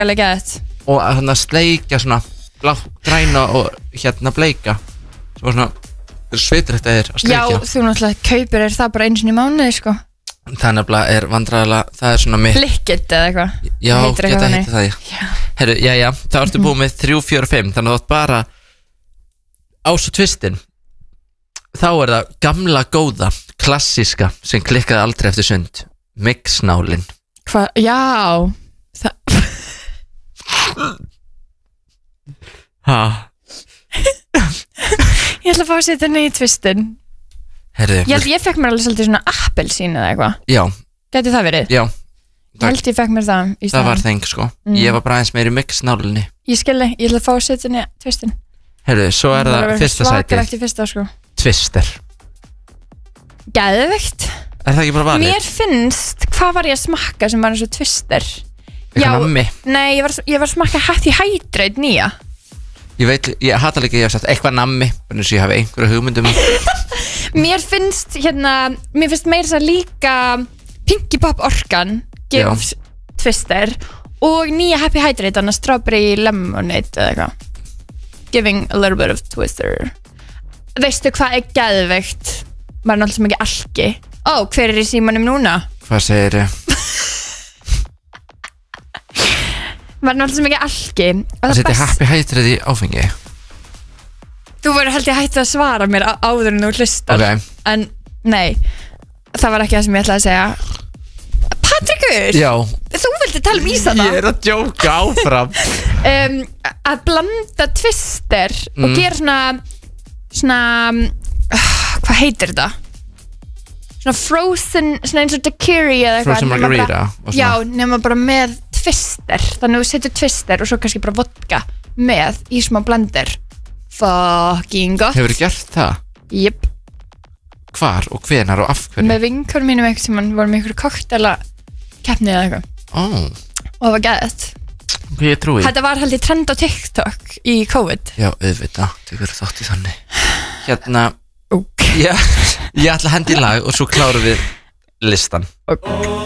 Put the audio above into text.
alveg gett. Og þannig að sleikja svona græna og bleika sem var svona svitrætt að sleikja. Já, þú náttúrulega kaupir það bara einu sinni í mánuði, sko. Það nefnilega vandræðilega, það svona mitt Likkit eða eitthvað. Já, geta heiti það, já. Herru, já, þá ertu búið með 3, 4, 5. Þannig að þú átt bara á svo tvistin. Þá það gamla góða, klassíska sem klikkaði aldrei eftir sund, mixnálin. Hvað, já Ég ætla að fá að setja henni í tvistin. Herðu, ég fekk mér alveg svolítið svona appelsín eða eitthvað. Já. Gæti það verið? Já. Ég fekk mér það í staðinn. Það var þeng, sko. Ég var bara aðeins meiri mixnálinni. Ég skilji, ég ætla að fá að setja henni í tvistin. Herðu, svo það fyrsta sæti. Svakalegt í fyrsta, sko. Twister. Geðveikt. Það ekki bara valið? Mér finnst, hvað var ég að smakka sem var eins og Twister? Eitthvað nammi? Nei, ég var að smakka Happy Hydrate nýja. Ég hata líka, ég hef sagt eitthvað nammi, þannig að ég hafi einhverju hugmyndum. Mér finnst meira svo líka Pinky Pop Orkan gives Twister og nýja Happy Hydrate, þannig að Strawberry Lemonade eða eitthvað. Giving a little bit of Twister. Veistu hvað geðveikt? Maður náttúrulega mikið alki. Hver í símanum núna? Hvað segir þið? Maður náttúrulega mikið alki. Það setja Happy Hydrate í áfengi. Þú verður held ég hætti að svara mér áður en þú hlustar. En nei, það var ekki það sem ég ætlaði að segja. Patrikur! Já. Þú vildi tala ísana. Ég að djóka áfram. Að blanda Twister og gera svona hvað heitir þetta? Svona frozen, svona eins og daiquiri eða eitthvað. Frozen margarita. Já, nema bara með Twister. Þannig að þú setur Twister og svo kannski bara vodka með í smá blender. Fucking gott. Hefur þið gert það? Jep. Hvar og hvenar og af hverju? Með vinkonum mínum eitthvað sem hann voru með einhverju koktela keppni eða eitthvað. Og það var gæðið. Ég trúi. Þetta var held ég trend á TikTok í COVID. Já, auðvitað, þau verður þátt í þannig. Ég ætla að hendi í lag og svo klárum við listan.